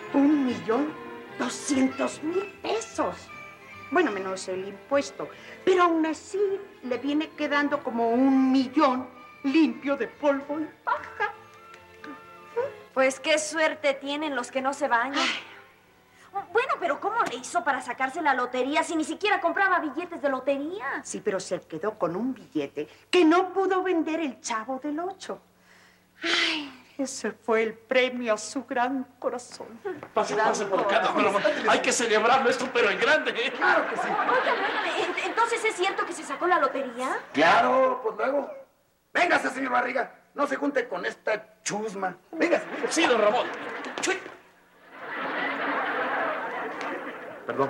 1.200.000 pesos. Bueno, menos el impuesto. Pero aún así le viene quedando como 1.000.000 limpio de polvo y paja. Pues qué suerte tienen los que no se bañan. Ay. Bueno, pero ¿cómo le hizo para sacarse la lotería si ni siquiera compraba billetes de lotería? Sí, pero se quedó con un billete que no pudo vender el Chavo del Ocho. Ay, ese fue el premio a su gran corazón. Pase por acá, don Ramón. Hay que celebrarlo esto, pero en grande. Claro que sí. Oiga, ¿entonces es cierto que se sacó la lotería? Claro, pues luego. Véngase, señor Barriga. No se junte con esta chusma. Véngase. Sí, don Ramón. Chuy. Perdón.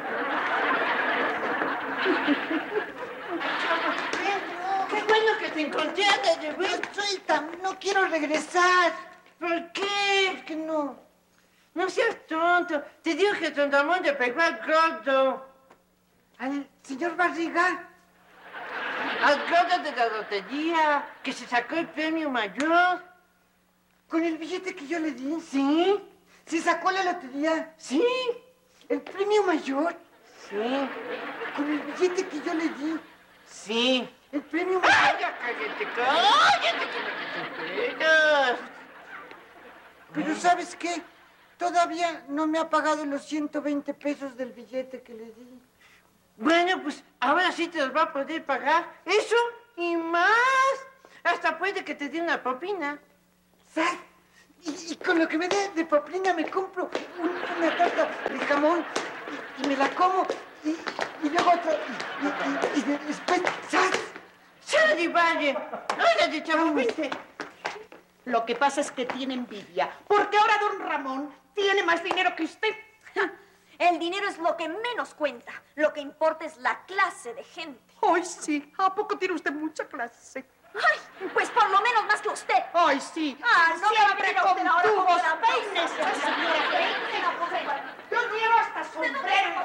Qué bueno que te encontré, de ver. Suelta, no quiero regresar. ¿Por qué? Porque no. No seas tonto. Te digo que don Ramón le pegó al gordo. ¿Al señor Barriga? Al gordo de la lotería, que se sacó el premio mayor. ¿Con el billete que yo le di? Sí. ¿Se sacó la lotería? Sí. ¿El premio mayor? Sí. ¿Con el billete que yo le di? Sí. ¿El premio mayor? ¡Ay, ya cállate, que me desesperas! Pero ¿sabes qué? Todavía no me ha pagado los 120 pesos del billete que le di. Bueno, pues ahora sí te los va a poder pagar. Eso y más. Hasta puede que te dé una propina. ¿Sabes? Y con lo que me dé de propina me compro una tarta de jamón y me la como y luego otra y después ¡zas! ¡Sale, vale! ¡Órale, chavo, vente! Lo que pasa es que tiene envidia, porque ahora don Ramón tiene más dinero que usted. El dinero es lo que menos cuenta. Lo que importa es la clase de gente. Ay, sí. ¿A poco tiene usted mucha clase? Ay, pues por lo menos más que usted. Ay, sí. Ah, no siempre con tubos, peines. Yo quiero hasta sombrero.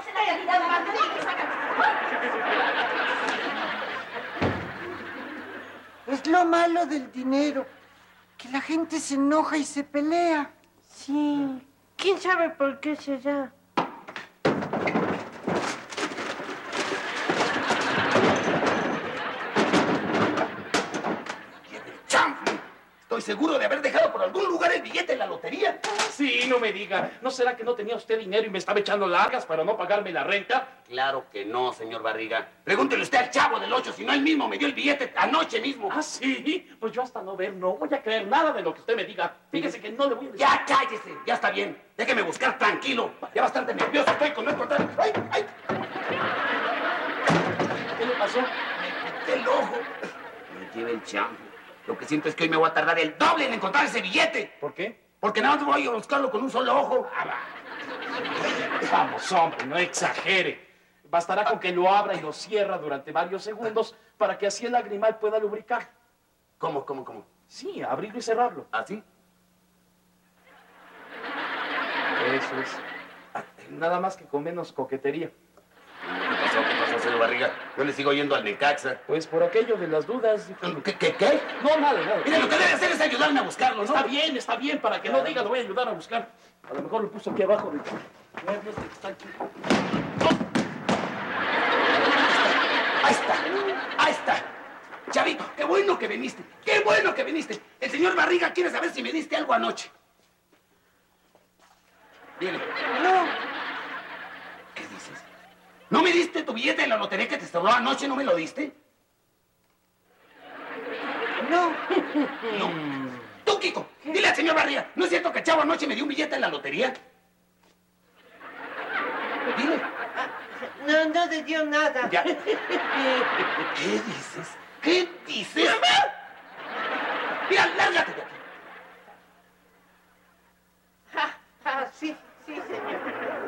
Es lo malo del dinero, que la gente se enoja y se pelea. Sí. ¿Quién sabe por qué será? Estoy seguro de haber dejado por algún lugar el billete en la lotería. Sí, no me diga. ¿No será que no tenía usted dinero y me estaba echando largas para no pagarme la renta? Claro que no, señor Barriga. Pregúntele usted al Chavo del Ocho si no él mismo me dio el billete anoche mismo. ¿Ah, sí? Pues yo hasta no ver, no voy a creer nada de lo que usted me diga. Fíjese que no le voy a decir. Ya cállese, ya está bien. Déjeme buscar tranquilo. Ya bastante nervioso estoy con no encontrar. ¡Ay, ay! ¿Qué le pasó? Me quité el ojo. Me lleva el champo. Lo que siento es que hoy me voy a tardar el doble en encontrar ese billete. ¿Por qué? Porque nada más voy a buscarlo con un solo ojo. Vamos, hombre, no exagere. Bastará con que lo abra y lo cierra durante varios segundos para que así el lagrimal pueda lubricar. ¿Cómo? Sí, abrirlo y cerrarlo. ¿Así? Eso es. Nada más que con menos coquetería. ¿Qué pasó, señor Barriga? Yo le sigo yendo al Necaxa. Pues por aquello de las dudas. ¿Qué? No, nada. Mire, lo que debe hacer es ayudarme a buscarlo, ¿no? Está bien, para que no diga, lo voy a ayudar a buscar. A lo mejor lo puso aquí abajo. Está aquí. Ahí está. Chavito, qué bueno que viniste. El señor Barriga quiere saber si me diste algo anoche. Dile. No. ¿Qué dices? ¿No me diste tu billete de la lotería que te sobró anoche? ¿No me lo diste? No. No. Tú, Kiko, dile al señor Barriga. ¿No es cierto que Chavo anoche me dio un billete en la lotería? Dile. No te dio nada. Ya. ¿Qué dices? Mira, lárgate de aquí. Sí, señor.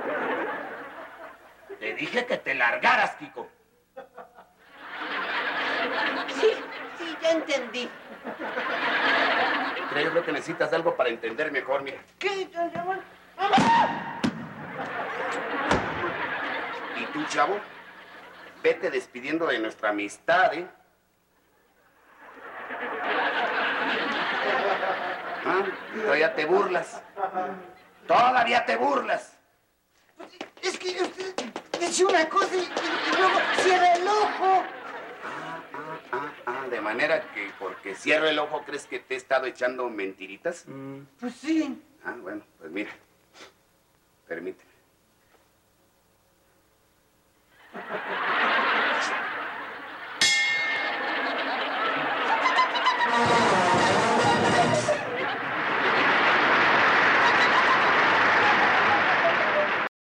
Te dije que te largaras, Kiko. Sí, ya entendí. Creo que necesitas algo para entender mejor, mira. ¿Qué, don Ramón? ¿Y tú, Chavo? Vete despidiendo de nuestra amistad, ¿eh? Todavía te burlas. Todavía te burlas. Es que usted dice una cosa y luego cierra el ojo. De manera que porque cierro el ojo, ¿crees que te he estado echando mentiritas? Pues sí. Bueno, pues mira. Permíteme.